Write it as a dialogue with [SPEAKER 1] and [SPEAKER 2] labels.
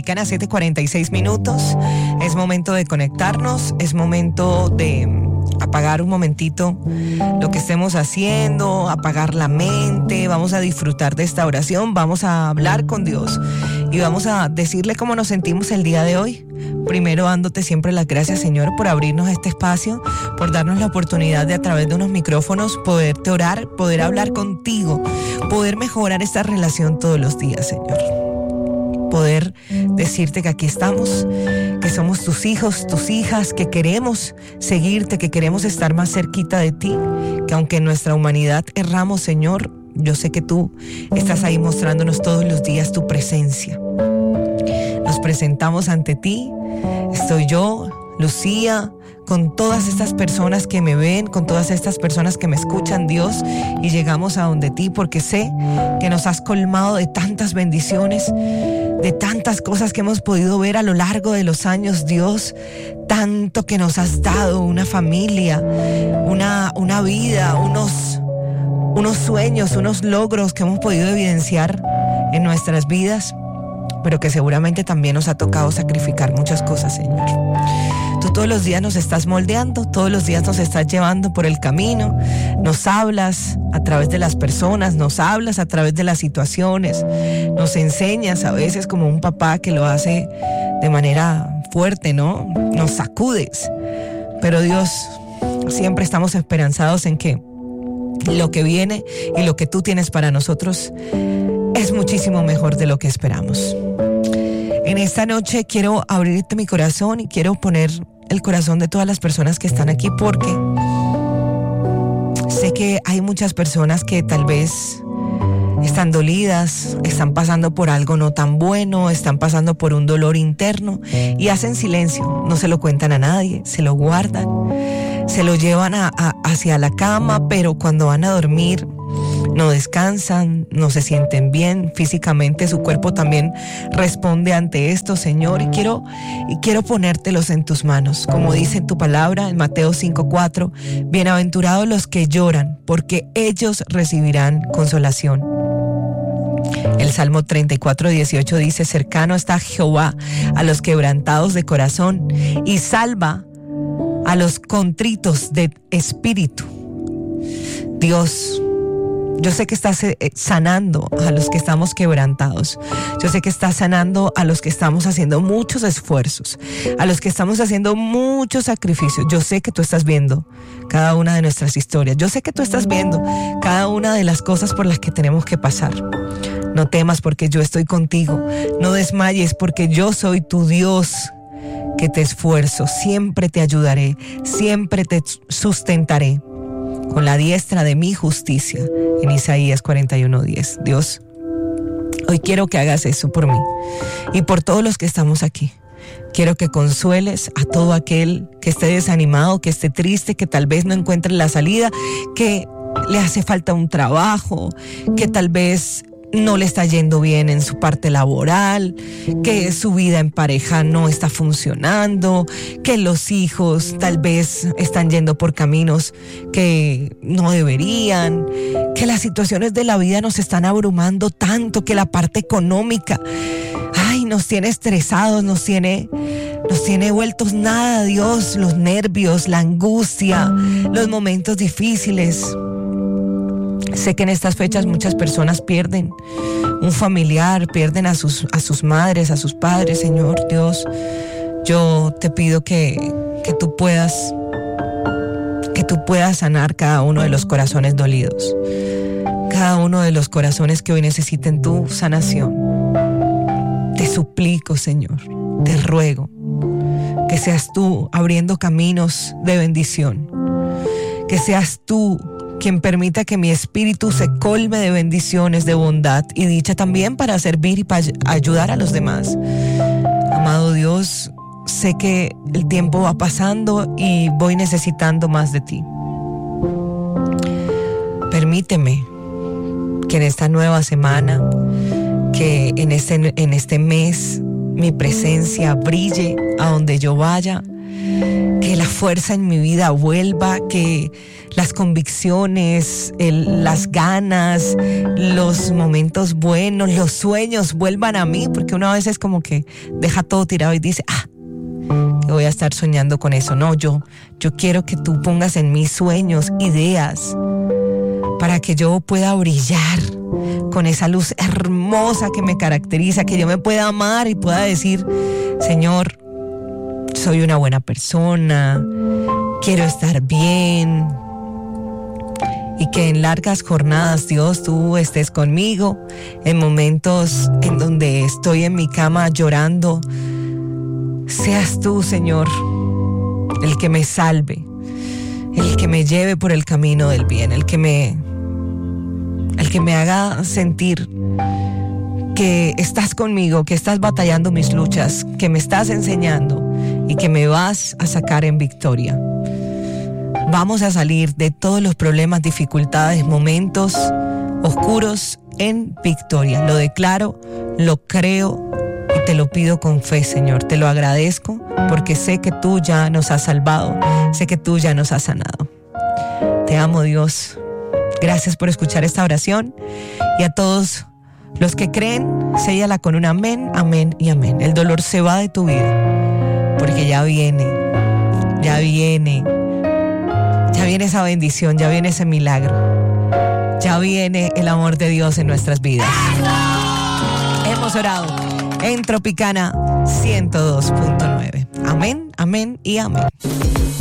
[SPEAKER 1] Americana, 7:46. Es momento de conectarnos, es momento de apagar un momentito lo que estemos haciendo, apagar la mente. Vamos a disfrutar de esta oración, vamos a hablar con Dios y vamos a decirle cómo nos sentimos el día de hoy. Primero dándote siempre las gracias, Señor, por abrirnos este espacio, por darnos la oportunidad de a través de unos micrófonos poderte orar, poder hablar contigo, poder mejorar esta relación todos los días, Señor. Poder decirte que aquí estamos, que somos tus hijos, tus hijas, que queremos seguirte, que queremos estar más cerquita de ti, que aunque en nuestra humanidad erramos, Señor, yo sé que tú estás ahí mostrándonos todos los días tu presencia. Nos presentamos ante ti, estoy yo, Lucía, con todas estas personas que me ven, con todas estas personas que me escuchan, Dios, y llegamos a donde ti porque sé que nos has colmado de tantas bendiciones, de tantas cosas que hemos podido ver a lo largo de los años, Dios, tanto que nos has dado, una familia, una vida, unos sueños, unos logros que hemos podido evidenciar en nuestras vidas, pero que seguramente también nos ha tocado sacrificar muchas cosas, Señor. Tú todos los días nos estás moldeando, todos los días nos estás llevando por el camino, nos hablas a través de las personas, nos hablas a través de las situaciones, nos enseñas a veces como un papá que lo hace de manera fuerte, ¿no? Nos sacudes, pero Dios, siempre estamos esperanzados en que lo que viene y lo que tú tienes para nosotros es muchísimo mejor de lo que esperamos. En esta noche quiero abrirte mi corazón y quiero poner el corazón de todas las personas que están aquí, porque sé que hay muchas personas que tal vez están dolidas, están pasando por algo no tan bueno, están pasando por un dolor interno y hacen silencio, no se lo cuentan a nadie, se lo guardan, se lo llevan hacia la cama, pero cuando van a dormir no descansan, no se sienten bien físicamente, su cuerpo también responde ante esto, Señor, y quiero ponértelos en tus manos, como dice en tu palabra en Mateo 5:4, bienaventurados los que lloran, porque ellos recibirán consolación. El Salmo 34:18 dice, cercano está Jehová a los quebrantados de corazón y salva a los contritos de espíritu. Dios, yo sé que estás sanando a los que estamos quebrantados. Yo sé que estás sanando a los que estamos haciendo muchos esfuerzos, a los que estamos haciendo muchos sacrificios. Yo sé que tú estás viendo cada una de nuestras historias. Yo sé que tú estás viendo cada una de las cosas por las que tenemos que pasar. No temas porque yo estoy contigo. No desmayes porque yo soy tu Dios que te esfuerzo. Siempre te ayudaré, siempre te sustentaré con la diestra de mi justicia, en Isaías 41:10. Dios, hoy quiero que hagas eso por mí y por todos los que estamos aquí. Quiero que consueles a todo aquel que esté desanimado, que esté triste, que tal vez no encuentre la salida, que le hace falta un trabajo, que tal vez no le está yendo bien en su parte laboral, que su vida en pareja no está funcionando, que los hijos tal vez están yendo por caminos que no deberían, que las situaciones de la vida nos están abrumando tanto, que la parte económica, nos tiene estresados, nos tiene vueltos nada, Dios, los nervios, la angustia, los momentos difíciles. Sé que en estas fechas muchas personas pierden un familiar, pierden a sus madres, a sus padres, Señor Dios. Yo te pido que tú puedas sanar cada uno de los corazones dolidos, cada uno de los corazones que hoy necesiten tu sanación. Te suplico, Señor, te ruego que seas tú abriendo caminos de bendición, que seas tú quien permita que mi espíritu se colme de bendiciones, de bondad y dicha también para servir y para ayudar a los demás. Amado Dios, sé que el tiempo va pasando y voy necesitando más de ti. Permíteme que en esta nueva semana, que en este mes, mi presencia brille a donde yo vaya, que la fuerza en mi vida vuelva, que las convicciones, las ganas, los momentos buenos, los sueños vuelvan a mí, porque uno a veces como que deja todo tirado y dice, que voy a estar soñando con eso. No, yo quiero que tú pongas en mí sueños, ideas, para que yo pueda brillar con esa luz hermosa que me caracteriza, que yo me pueda amar y pueda decir, Señor, soy una buena persona, quiero estar bien, y que en largas jornadas, Dios, tú estés conmigo, en momentos en donde estoy en mi cama llorando, seas tú, Señor, el que me salve, el que me lleve por el camino del bien, el que me haga sentir que estás conmigo, que estás batallando mis luchas, que me estás enseñando y que me vas a sacar en victoria. Vamos a salir de todos los problemas, dificultades, momentos oscuros en victoria. Lo declaro, lo creo y te lo pido con fe, Señor. Te lo agradezco porque sé que tú ya nos has salvado, sé que tú ya nos has sanado. Te amo, Dios. Gracias por escuchar esta oración, y a todos los que creen, séllala con un amén, amén y amén. El dolor se va de tu vida porque ya viene esa bendición, ya viene ese milagro, ya viene el amor de Dios en nuestras vidas. Hemos orado en Tropicana 102.9. Amén, amén y amén.